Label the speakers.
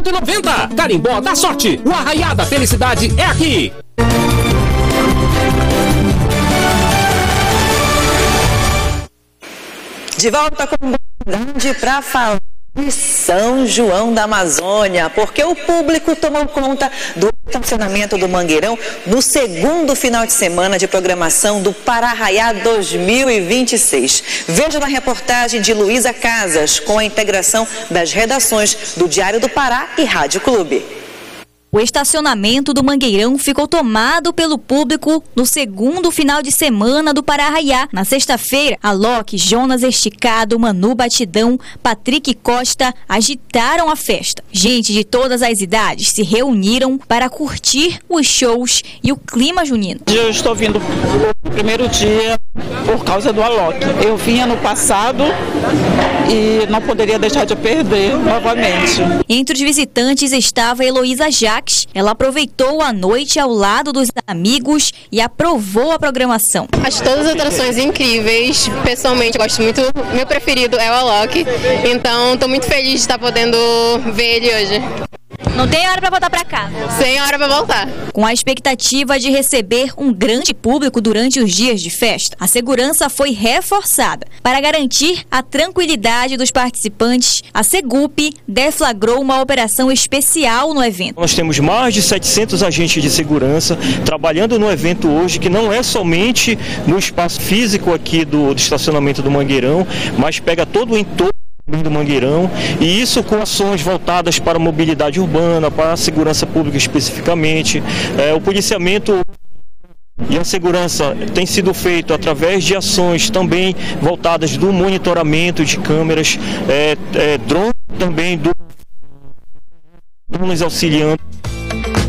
Speaker 1: R$90. Carimbó da sorte. O Arraiá da felicidade é aqui.
Speaker 2: De volta com o grande para falar de São João da Amazônia, porque o público tomou conta do estacionamento do Mangueirão no segundo final de semana de programação do Pará-Arraiá 2026. Veja na reportagem de Luísa Casas, com a integração das redações do Diário do Pará e Rádio Clube.
Speaker 3: O estacionamento do Mangueirão ficou tomado pelo público no segundo final de semana do Pará-Arraiá. Na sexta-feira, Alok, Jonas Esticado, Manu Batidão, Patrick Costa agitaram a festa. Gente de todas as idades se reuniram para curtir os shows e o clima junino.
Speaker 4: Eu estou vindo no primeiro dia por causa do Alok. Eu vinha no passado e não poderia deixar de perder novamente.
Speaker 3: Entre os visitantes estava Heloísa Jacques. Ela aproveitou a noite ao lado dos amigos e aprovou a programação.
Speaker 5: Acho todas as atrações incríveis. Pessoalmente, eu gosto muito. Meu preferido é o Alok. Então, estou muito feliz de estar podendo ver ele hoje.
Speaker 3: Não tem hora para voltar para casa.
Speaker 5: Sem hora para voltar.
Speaker 3: Com a expectativa de receber um grande público durante os dias de festa, a segurança foi reforçada. Para garantir a tranquilidade dos participantes, a Segup deflagrou uma operação especial no evento.
Speaker 6: Nós temos mais de 700 agentes de segurança trabalhando no evento hoje, que não é somente no espaço físico aqui do estacionamento do Mangueirão, mas pega todo o entorno do Mangueirão, e isso com ações voltadas para a mobilidade urbana, para a segurança pública especificamente. O policiamento e a segurança tem sido feito através de ações também voltadas do monitoramento de câmeras, drones também nos auxiliando.